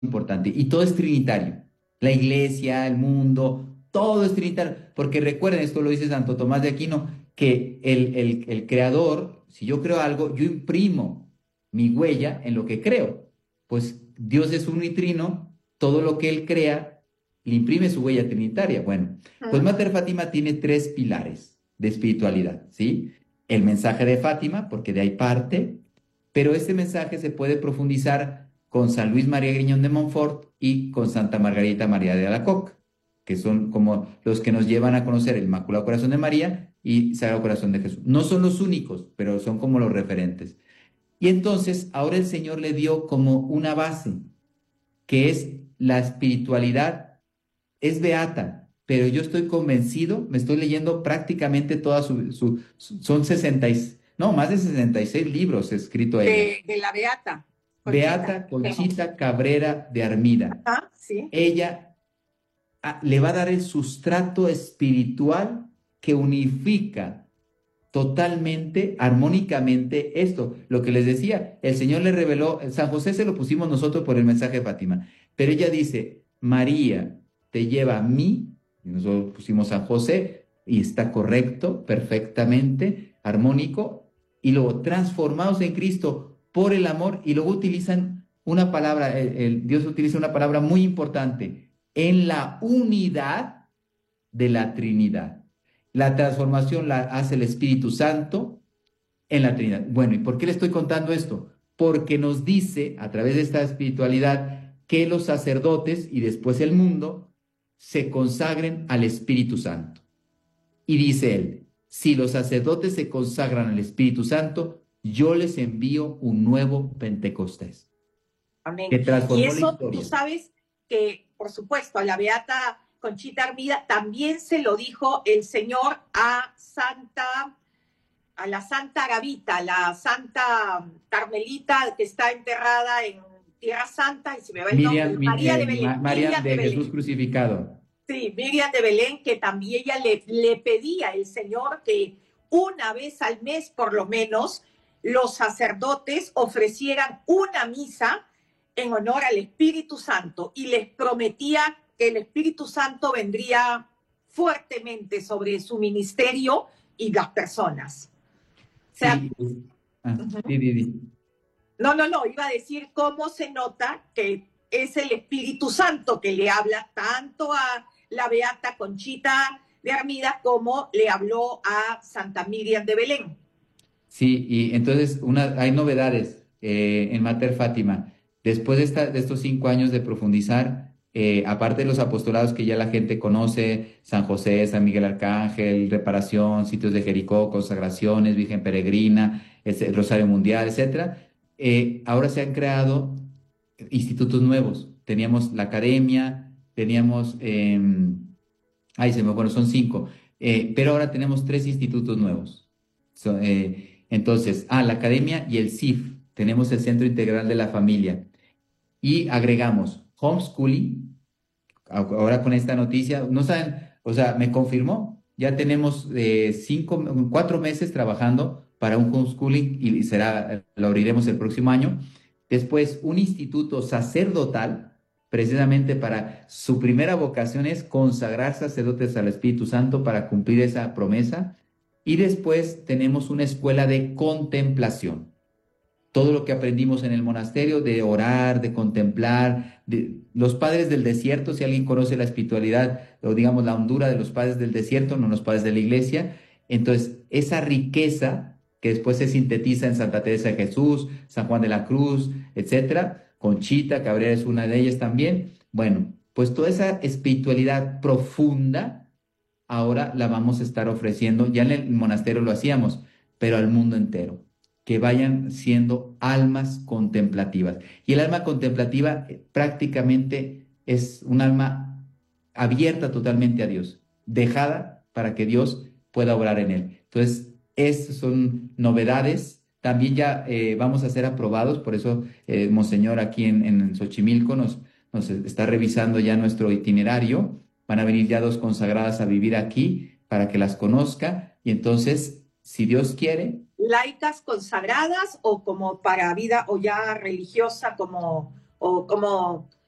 importante. Y todo es trinitario. La iglesia, el mundo, todo es trinitario. Porque recuerden, esto lo dice Santo Tomás de Aquino, que el creador, si yo creo algo, yo imprimo mi huella en lo que creo. Pues Dios es uno y trino, todo lo que Él crea le imprime su huella trinitaria. Bueno, pues Ujú. Mater Fátima tiene tres pilares de espiritualidad, ¿sí? El mensaje de Fátima, porque de ahí parte, pero este mensaje se puede profundizar con San Luis María Griñón de Montfort y con Santa Margarita María de Alacoque, que son como los que nos llevan a conocer el Inmaculado Corazón de María y Sagrado Corazón de Jesús. No son los únicos, pero son como los referentes. Y entonces ahora el Señor le dio como una base, que es la espiritualidad, es beata, pero yo estoy convencido, me estoy leyendo prácticamente toda son 60, no, más de 66 libros escrito ella. De la Beata, Conchita. Beata Conchita Cabrera de Armida. Ah, sí. Ella le va a dar el sustrato espiritual que unifica totalmente, armónicamente esto. Lo que les decía, el Señor le reveló, San José se lo pusimos nosotros por el mensaje de Fátima, pero ella dice, María te lleva a mí, y nosotros pusimos San José, y está correcto, perfectamente, armónico, y luego transformados en Cristo por el amor, y luego utilizan una palabra, Dios utiliza una palabra muy importante, en la unidad de la Trinidad. La transformación la hace el Espíritu Santo en la Trinidad. Bueno, ¿y por qué le estoy contando esto? Porque nos dice, a través de esta espiritualidad, que los sacerdotes y después el mundo se consagren al Espíritu Santo. Y dice él, si los sacerdotes se consagran al Espíritu Santo, yo les envío un nuevo Pentecostés, Amén. que Y transformó la eso tú historia. sabes que, por supuesto, a la Beata Conchita Armida también se lo dijo el Señor a la Santa Gavita, la Santa Carmelita que está enterrada en Tierra Santa, y se me va el nombre, María de Belén, María Miriam de de Jesús Belén. crucificado. Sí, Miriam de Belén, que también ella le pedía al Señor que una vez al mes, por lo menos, los sacerdotes ofrecieran una misa en honor al Espíritu Santo, y les prometía que el Espíritu Santo vendría fuertemente sobre su ministerio y las personas. O sea, Sí, ah, uh-huh. sí. No, iba a decir cómo se nota que es el Espíritu Santo que le habla tanto a la Beata Conchita de Armida como le habló a Santa Miriam de Belén. Sí, y entonces hay novedades en Mater Fátima. Después de estos 5 años de profundizar, aparte de los apostolados que ya la gente conoce, San José, San Miguel Arcángel, reparación, sitios de Jericó, consagraciones, Virgen Peregrina, el Rosario Mundial, etcétera, ahora se han creado institutos nuevos. Teníamos la academia, teníamos, ay, se me bueno, son 5, pero ahora tenemos 3 institutos nuevos. Entonces, la academia y el CIF, tenemos el Centro Integral de la Familia. Y agregamos homeschooling, ahora con esta noticia, no saben, o sea, me confirmó, ya tenemos 4 meses trabajando para un homeschooling y lo abriremos el próximo año. Después, un instituto sacerdotal, precisamente para su primera vocación es consagrar sacerdotes al Espíritu Santo para cumplir esa promesa. Y después tenemos una escuela de contemplación, todo lo que aprendimos en el monasterio, de orar, de contemplar, de los padres del desierto, si alguien conoce la espiritualidad o digamos la hondura de los padres del desierto, no los padres de la iglesia, entonces esa riqueza que después se sintetiza en Santa Teresa de Jesús, San Juan de la Cruz, etcétera, Conchita Cabrera es una de ellas también. Bueno, pues toda esa espiritualidad profunda ahora la vamos a estar ofreciendo, ya en el monasterio lo hacíamos, pero al mundo entero, que vayan siendo almas contemplativas. Y el alma contemplativa prácticamente es un alma abierta totalmente a Dios, dejada para que Dios pueda obrar en él. Entonces, estas son novedades. También ya vamos a ser aprobados, por eso Monseñor aquí en Xochimilco nos está revisando ya nuestro itinerario. Van a venir ya 2 consagradas a vivir aquí para que las conozca y entonces, si Dios quiere, ¿Laicas consagradas o como para vida o ya religiosa, como, o como